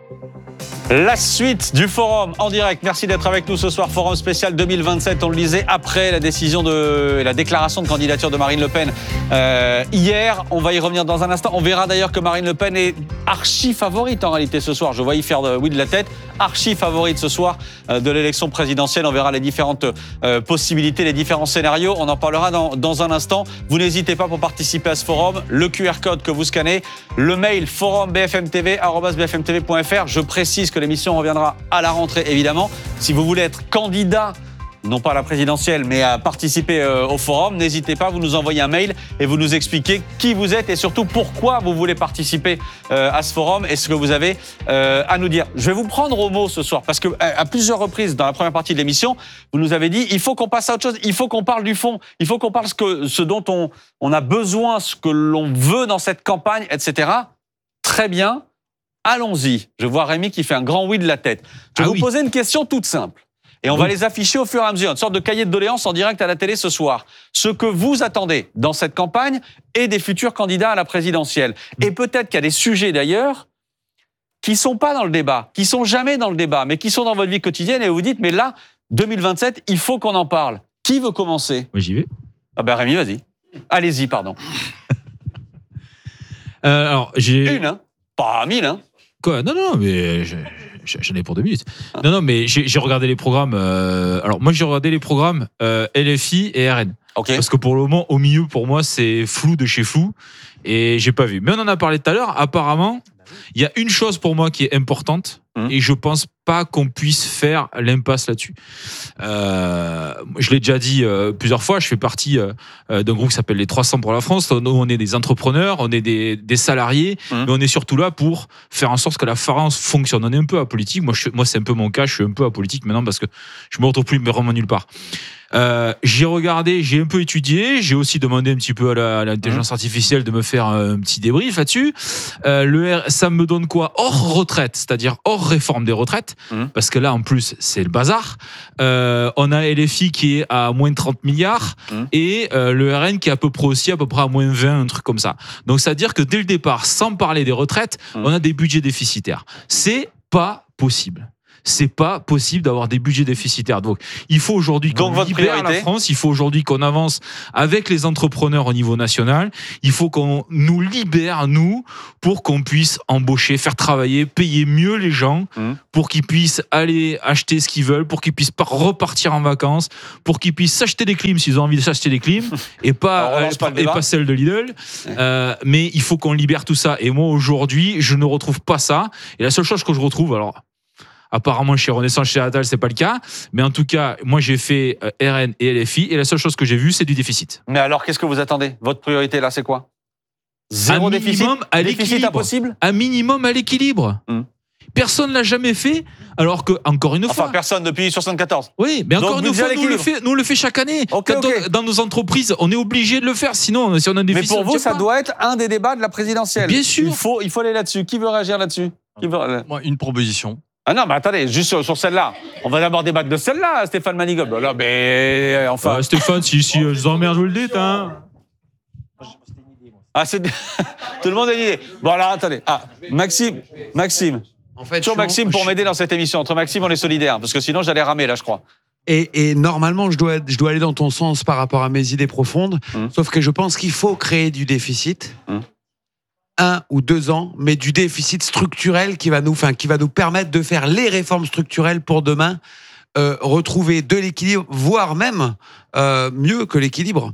La suite du forum en direct. Merci d'être avec nous ce soir. Forum spécial 2027. On le disait après la décision et la déclaration de candidature de Marine Le Pen hier. On va y revenir dans un instant. On verra d'ailleurs que Marine Le Pen est archi favorite en réalité ce soir. Je vois y faire oui de la tête. Archi favorite ce soir de l'élection présidentielle. On verra les différentes possibilités, les différents scénarios. On en parlera dans un instant. Vous n'hésitez pas pour participer à ce forum. Le QR code que vous scannez, le mail forumbfmtv@bfmtv.fr. Je précise que l'émission reviendra à la rentrée, évidemment. Si vous voulez être candidat, non pas à la présidentielle, mais à participer au forum, n'hésitez pas, vous nous envoyez un mail et vous nous expliquez qui vous êtes et surtout pourquoi vous voulez participer à ce forum et ce que vous avez à nous dire. Je vais vous prendre au mot ce soir, parce que à plusieurs reprises, dans la première partie de l'émission, vous nous avez dit il faut qu'on passe à autre chose, il faut qu'on parle du fond, il faut qu'on parle ce dont on a besoin, ce que l'on veut dans cette campagne, etc. Très bien. Allons-y. Je vois Rémi qui fait un grand oui de la tête. Je vais vous poser une question toute simple. Et on va les afficher au fur et à mesure. Une sorte de cahier de doléances en direct à la télé ce soir. Ce que vous attendez dans cette campagne et des futurs candidats à la présidentielle. Et peut-être qu'il y a des sujets d'ailleurs qui ne sont pas dans le débat, qui ne sont jamais dans le débat, mais qui sont dans votre vie quotidienne et vous dites, mais là, 2027, il faut qu'on en parle. Qui veut commencer ? Moi, j'y vais. Ah ben Rémi, vas-y. Allez-y, pardon. Alors, j'ai... Une, hein ? Pas 1000, hein ? Quoi ? Non, mais j'en ai pour 2 minutes. Non, mais j'ai regardé les programmes. Alors, moi, j'ai regardé les programmes LFI et RN. Okay. Parce que pour le moment, au milieu, pour moi, c'est flou de chez flou. Et j'ai pas vu. Mais on en a parlé tout à l'heure. Apparemment, il y a une chose pour moi qui est importante. Et je pense pas qu'on puisse faire l'impasse là-dessus. Je l'ai déjà dit plusieurs fois, je fais partie d'un groupe qui s'appelle les 300 pour la France. Nous, on est des entrepreneurs, on est des salariés, mais on est surtout là pour faire en sorte que la France fonctionne. On est un peu apolitique. Moi, c'est un peu mon cas. Je suis un peu apolitique maintenant parce que je me retrouve plus vraiment nulle part. J'ai regardé, j'ai un peu étudié, j'ai aussi demandé un petit peu à l'intelligence artificielle de me faire un petit débrief là-dessus. Ça me donne quoi ? Hors retraite, c'est-à-dire hors réforme des retraites, parce que là en plus c'est le bazar. On a LFI qui est à moins de 30 milliards et le RN qui est à peu près à moins 20, un truc comme ça. Donc c'est-à-dire que dès le départ, sans parler des retraites, on a des budgets déficitaires. C'est pas possible. C'est pas possible d'avoir des budgets déficitaires. Donc, il faut aujourd'hui qu'on libère la France. Il faut aujourd'hui qu'on avance avec les entrepreneurs au niveau national. Il faut qu'on nous libère, nous, pour qu'on puisse embaucher, faire travailler, payer mieux les gens, pour qu'ils puissent aller acheter ce qu'ils veulent, pour qu'ils puissent repartir en vacances, pour qu'ils puissent s'acheter des clims s'ils ont envie de s'acheter des clims, et pas celles de Lidl. Mais il faut qu'on libère tout ça. Et moi, aujourd'hui, je ne retrouve pas ça. Et la seule chose que je retrouve, alors, apparemment, chez Renaissance, chez Attal, c'est pas le cas. Mais en tout cas, moi, j'ai fait RN et LFI. Et la seule chose que j'ai vue, c'est du déficit. Mais alors, qu'est-ce que vous attendez ? Votre priorité, là, c'est quoi ? Zéro déficit ? Déficit impossible ? Un minimum à l'équilibre. Personne ne l'a jamais fait, alors que, encore une fois... Enfin, personne depuis 74. Oui, mais encore une fois, nous, on le fait chaque année. Dans nos entreprises, on est obligé de le faire. Sinon, si on a un déficit... Mais pour vous, ça doit être un des débats de la présidentielle. Bien sûr. Il faut aller là-dessus. Qui veut réagir là-dessus ? Moi, une proposition. Ah non, mais attendez, juste sur celle-là. On va d'abord débattre de celle-là, Stéphane Manigold. Là, mais enfin... Stéphane, si je vous emmerde, je vous le dites, hein. Ah, c'est... Tout le monde a une idée. Bon, alors, attendez. Ah, Maxime. En fait, sur Maxime pour m'aider dans cette émission. Entre Maxime, on est solidaires, parce que sinon, j'allais ramer, là, je crois. Et normalement, je dois aller dans ton sens par rapport à mes idées profondes. Sauf que je pense qu'il faut créer du déficit. 1 ou 2 ans, mais du déficit structurel qui va nous permettre de faire les réformes structurelles pour demain, retrouver de l'équilibre, voire même mieux que l'équilibre.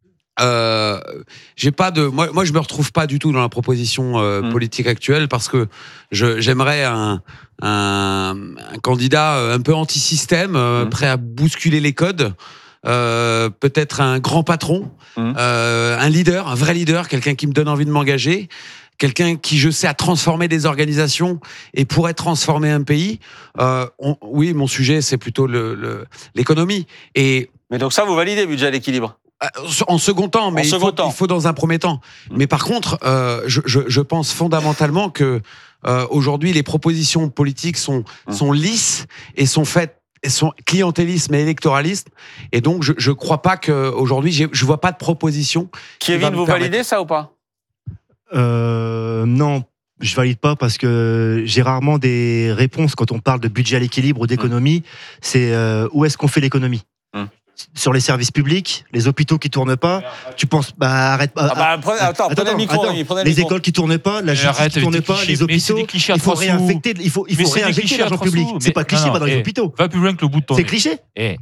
J'ai pas de, moi, je me retrouve pas du tout dans la proposition politique actuelle parce que j'aimerais un candidat un peu anti-système, prêt à bousculer les codes. Peut-être un grand patron, un leader, un vrai leader, quelqu'un qui me donne envie de m'engager, quelqu'un qui, je sais, a transformé des organisations et pourrait transformer un pays. Oui, mon sujet, c'est plutôt l'économie. Mais donc ça, vous validez, budget à l'équilibre ? En second temps, mais il faut dans un premier temps. Mais par contre, je pense fondamentalement que aujourd'hui, les propositions politiques sont lisses et sont faites. Sont clientélisme et électoralisme, et donc je crois pas qu'aujourd'hui je vois pas de proposition. Kevin, vous validez ça ou pas ? Non, Je valide pas parce que j'ai rarement des réponses quand on parle de budget à l'équilibre ou d'économie. C'est où est-ce qu'on fait l'économie ? Sur les services publics, les hôpitaux qui tournent pas, tu penses arrête pas. Prenez le micro. Les écoles qui tournent pas, la justice qui tourne pas, les hôpitaux, il faut réinjecter l'argent public. C'est pas cliché dans les hôpitaux. Va plus loin que le bout de ton nez. C'est cliché.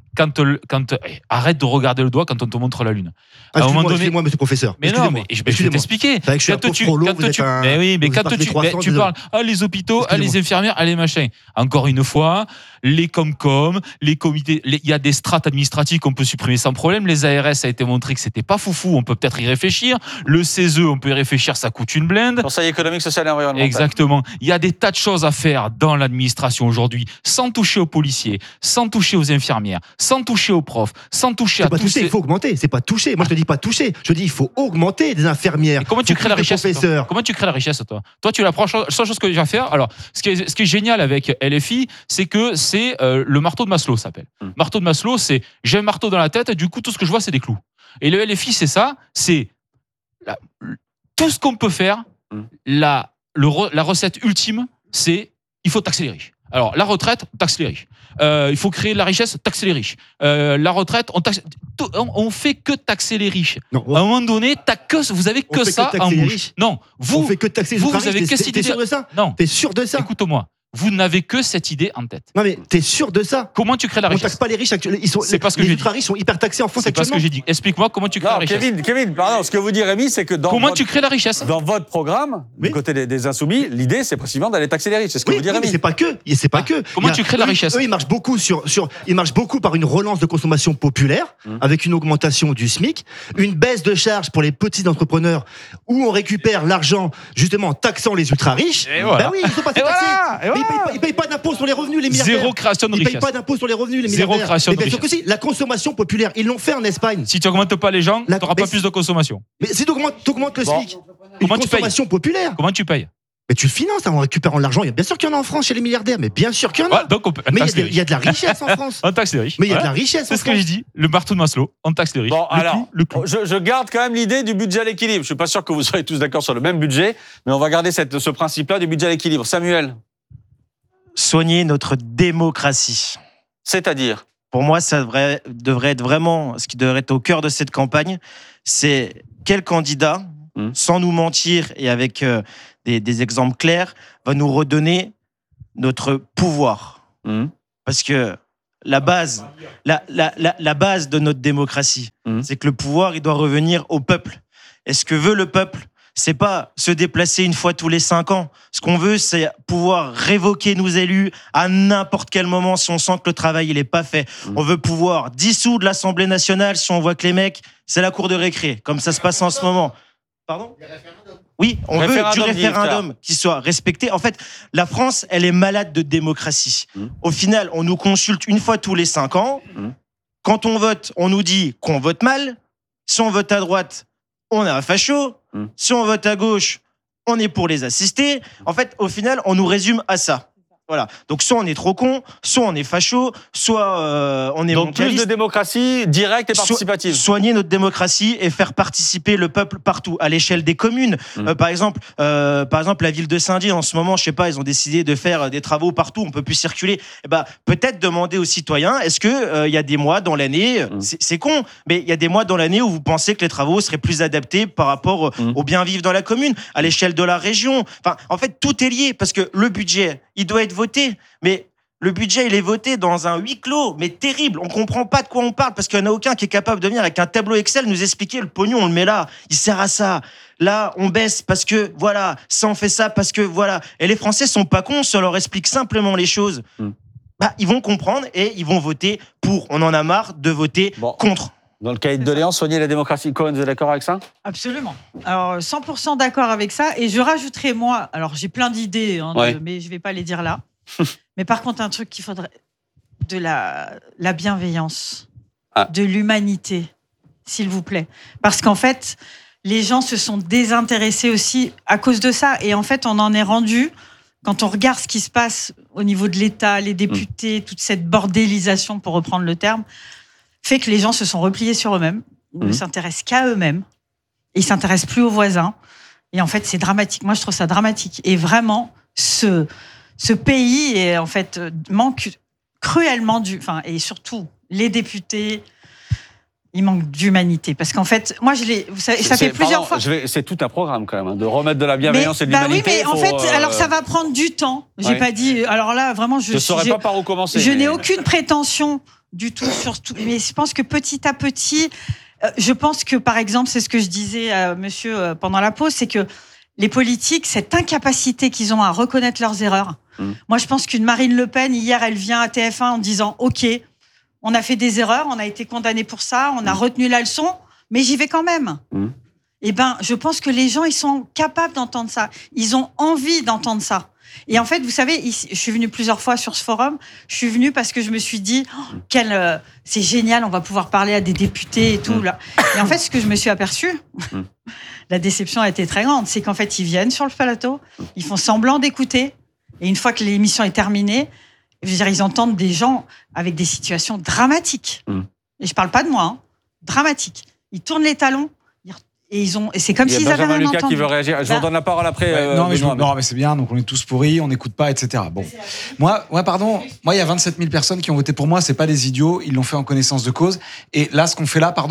Arrête de regarder le doigt quand on te montre la lune. À un moment donné, excusez-moi, monsieur le professeur. Mais non, mais je vais t'expliquer. C'est vrai que je suis un pauvre prolo, vous êtes un... Mais oui, mais quand tu parles, les hôpitaux, les infirmières, les machins. Encore une fois, les Comcom, les comités, il y a des strates administratives qu'on peut supprimer sans problème. Les ARS, ça a été montré que c'était pas foufou, on peut peut-être y réfléchir. Le CESE, on peut y réfléchir, ça coûte une blinde. Conseil économique, social et environnemental. Exactement. Il y a des tas de choses à faire dans l'administration aujourd'hui, sans toucher aux policiers, sans toucher aux infirmières, sans toucher aux profs, sans toucher à tous ces... Il faut augmenter, c'est pas toucher. Moi, je te dis pas toucher. Je te dis, il faut augmenter des infirmières. Et comment tu crées la richesse, toi ? Comment tu crées la richesse, toi ? Toi, tu l'approches. La seule chose que tu vas faire. Alors, ce qui est génial avec LFI, c'est que c'est le marteau de Maslow, ça s'appelle. Marteau de Maslow, c'est j'ai un marteau dans la tête, du coup, tout ce que je vois, c'est des clous. Et le LFI, c'est ça, c'est tout ce qu'on peut faire. La recette ultime, c'est il faut taxer les riches. Alors, la retraite, on taxe les riches. Il faut créer de la richesse, taxer les riches. La retraite, on fait que taxer les riches. Non, à un moment donné, vous avez que ça en bouche. Non, on fait que taxer les riches. Vous avez que cette idée. T'es sûr de ça ? Non. T'es sûr de ça ? Écoute-moi. Vous n'avez que cette idée en tête. Non mais t'es sûr de ça ? Comment tu crées la richesse ? On taxe pas les riches actuellement. Les ultra riches sont hyper taxés en France actuellement. C'est pas ce que j'ai dit. Explique-moi comment tu crées la richesse. Kevin, pardon. Ce que vous dit Rémi, c'est que tu crées la richesse ? Dans votre programme, du côté des Insoumis, l'idée c'est précisément d'aller taxer les riches. C'est ce que vous dit Rémi. Mais c'est pas que. Comment tu crées la richesse ? Eux, ils marchent beaucoup par une relance de consommation populaire, avec une augmentation du SMIC, une baisse de charges pour les petits entrepreneurs, où on récupère l'argent justement en taxant les ultra riches. Voilà. Ben oui, ils sont pas taxés. Ils payent pas d'impôts sur les revenus, les milliardaires. Zéro création de richesse. Ils payent pas d'impôts sur les revenus, les milliardaires. Zéro création de richesse. Bien sûr que si. La consommation populaire, ils l'ont fait en Espagne. Si tu augmentes pas les gens, tu n'auras pas plus de consommation. Mais si tu augmentes le SMIC, comment tu consommation populaire. Comment tu payes ? Mais tu le finances en récupérant l'argent. Bien sûr qu'il y en a en France chez les milliardaires, mais bien sûr qu'il y en a. Mais il y a de la richesse en France. On taxe les riches. Mais il y a de la richesse en France. C'est ce que j'ai dit. Le marteau de Maslow, on taxe les riches. Bon, je garde quand même l'idée du budget à l'équilibre. Je suis pas sûr que vous soyez tous d'accord sur le même budget, mais on va garder ce principe-là du budget à l'équilibre. Samuel ? Soigner notre démocratie. C'est-à-dire ? Pour moi, ça devrait être vraiment ce qui devrait être au cœur de cette campagne. C'est quel candidat, sans nous mentir et avec des exemples clairs, va nous redonner notre pouvoir. Parce que la base de notre démocratie, c'est que le pouvoir, il doit revenir au peuple. Et ce que veut le peuple, c'est pas se déplacer une fois tous les 5 ans. Ce qu'on veut, c'est pouvoir révoquer nos élus à n'importe quel moment si on sent que le travail il est pas fait. On veut pouvoir dissoudre l'Assemblée nationale si on voit que les mecs, c'est la cour de récré, comme ça se passe en ce moment. Pardon ? Oui, on veut du référendum qui soit respecté. En fait, la France, elle est malade de démocratie. Au final, on nous consulte une fois tous les 5 ans. Quand on vote, on nous dit qu'on vote mal. Si on vote à droite, on est un facho. Si on vote à gauche, on est pour les assister. En fait, au final, on nous résume à ça. Voilà. Donc, soit on est trop con, soit on est facho, soit on est donc plus de démocratie directe et participative. Soigner notre démocratie et faire participer le peuple partout, à l'échelle des communes. Par exemple, la ville de Saint-Dié, en ce moment, je sais pas, ils ont décidé de faire des travaux partout, on peut plus circuler. Peut-être demander aux citoyens, est-ce que il y a des mois dans l'année, c'est con, mais il y a des mois dans l'année où vous pensez que les travaux seraient plus adaptés par rapport au bien vivre dans la commune, à l'échelle de la région. Enfin, en fait, tout est lié parce que le budget, il doit être voté, mais le budget, il est voté dans un huis clos, mais terrible. On comprend pas de quoi on parle parce qu'il n'y en a aucun qui est capable de venir avec un tableau Excel nous expliquer le pognon, on le met là, il sert à ça. Là, on baisse parce que voilà, ça on fait ça parce que voilà. Et les Français sont pas cons, si on leur explique simplement les choses, ils vont comprendre et ils vont voter pour. On en a marre de voter contre. Dans le cahier de doléances, soigner la démocratie. Cohen, vous êtes d'accord avec ça ? Absolument. Alors, 100% d'accord avec ça. Et je rajouterai, moi, alors j'ai plein d'idées, mais je ne vais pas les dire là. Mais par contre, un truc qu'il faudrait, de la bienveillance, de l'humanité, s'il vous plaît. Parce qu'en fait, les gens se sont désintéressés aussi à cause de ça. Et en fait, on en est rendu, quand on regarde ce qui se passe au niveau de l'État, les députés, toute cette bordélisation, pour reprendre le terme, fait que les gens se sont repliés sur eux-mêmes. Ils ne s'intéressent qu'à eux-mêmes. Ils ne s'intéressent plus aux voisins. Et en fait, c'est dramatique. Moi, je trouve ça dramatique. Et vraiment, ce pays est, en fait, manque cruellement et surtout les députés. Il manque d'humanité. Parce qu'en fait, moi, vous savez, ça fait plusieurs fois. C'est tout un programme, quand même, de remettre de la bienveillance et de l'humanité. Oui, mais en fait, alors ça va prendre du temps. J'ai pas dit. Alors là, vraiment, je ne saurais pas par où commencer. Je n'ai aucune prétention du tout sur tout. Mais je pense que petit à petit, je pense que, par exemple, c'est ce que je disais à monsieur pendant la pause, c'est que les politiques, cette incapacité qu'ils ont à reconnaître leurs erreurs. Moi, je pense qu'une Marine Le Pen, hier, elle vient à TF1 en disant « OK, on a fait des erreurs, on a été condamné pour ça, on a retenu la leçon, mais j'y vais quand même. » Eh ben, je pense que les gens, ils sont capables d'entendre ça. Ils ont envie d'entendre ça. Et en fait, vous savez, je suis venue plusieurs fois sur ce forum. Je suis venue parce que je me suis dit, c'est génial, on va pouvoir parler à des députés et tout. Là. Et en fait, ce que je me suis aperçue, la déception a été très grande, c'est qu'en fait, ils viennent sur le plateau, ils font semblant d'écouter. Et une fois que l'émission est terminée, je veux dire, ils entendent des gens avec des situations dramatiques. Et je parle pas de moi, dramatiques. Ils tournent les talons. Et c'est comme s'ils avaient rien entendu. Lucas qui veut réagir. Je vous donne la parole après. Non, mais c'est bien. Donc on est tous pourris, on n'écoute pas, etc. Bon, moi, il y a 27 000 personnes qui ont voté pour moi. C'est pas des idiots. Ils l'ont fait en connaissance de cause. Et là, ce qu'on fait là,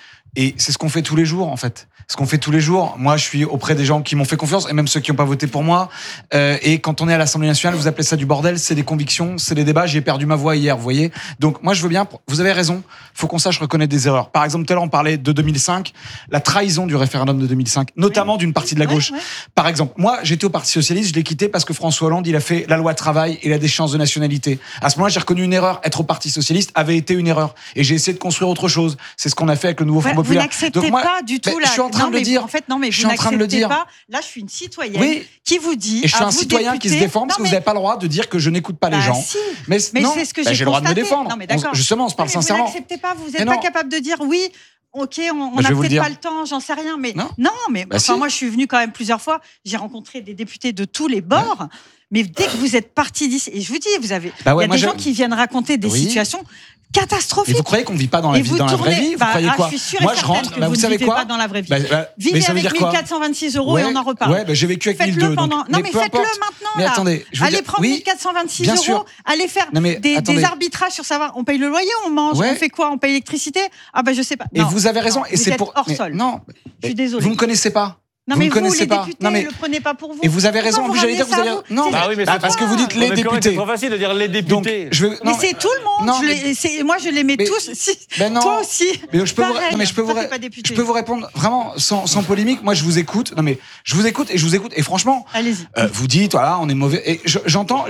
et c'est ce qu'on fait tous les jours, en fait. Ce qu'on fait tous les jours. Moi, je suis auprès des gens qui m'ont fait confiance, et même ceux qui n'ont pas voté pour moi. Et quand on est à l'Assemblée nationale, vous appelez ça du bordel, c'est des convictions, c'est des débats. J'ai perdu ma voix hier, vous voyez. Donc, moi, je veux bien. Vous avez raison. Faut qu'on sache reconnaître des erreurs. Par exemple, tout à l'heure, on parlait de 2005, la trahison du référendum de 2005, notamment d'une partie de la gauche. Par exemple, moi, j'étais au Parti socialiste, je l'ai quitté parce que François Hollande, il a fait la loi travail et il a des chances de nationalité. À ce moment-là, j'ai reconnu une erreur. Être au Parti socialiste avait été une erreur. Et j'ai essayé de construire autre chose. C'est ce qu'on a fait avec le nouveau Front populaire. Vous n'acceptez pas du tout je suis en train de le dire. En fait, non, mais je suis en train de le dire. Pas. Là, je suis une citoyenne qui vous dit. Et je suis un citoyen qui se défend parce que vous n'avez pas le droit de dire que je n'écoute pas les gens. Si. Mais non, c'est ce que j'ai le droit de me défendre. Non, mais d'accord. Justement, on se parle sincèrement. Vous n'acceptez pas. Vous n'êtes pas capable de dire oui. Ok, on n'a peut-être pas le temps, j'en sais rien, mais non, mais moi je suis venue quand même plusieurs fois. J'ai rencontré des députés de tous les bords. Mais dès que vous êtes parti d'ici, et je vous dis, il y a des gens qui viennent raconter des situations catastrophique. Et vous croyez qu'on ne vit pas dans la vraie vie? Vous croyez quoi? Je suis sûre et certaine que vous ne vivez pas dans la vraie vie. Vivez avec 1 426 € et on en reparle. Ouais, j'ai vécu avec 1 200 €. Non, mais faites-le maintenant. Mais attendez, allez prendre 1 426 €, allez faire des arbitrages sur savoir, on paye le loyer, on mange, on fait quoi? On paye l'électricité? Ah ben je sais pas. Et vous avez raison. Et c'est pour hors sol. Non, je suis désolée. Vous ne connaissez pas. Non, mais vous, les députés, ne le prenez pas pour vous. Et vous avez raison, vous j'allais dire, vous avez. Non, parce que vous dites les députés. C'est trop facile de dire les députés. Mais c'est tout le monde. Moi, je les mets tous. Toi aussi. Mais je peux vous répondre vraiment sans polémique. Moi, je vous écoute. Non, mais je vous écoute. Et franchement, allez-y. Vous dites, voilà, on est mauvais. Et j'entends.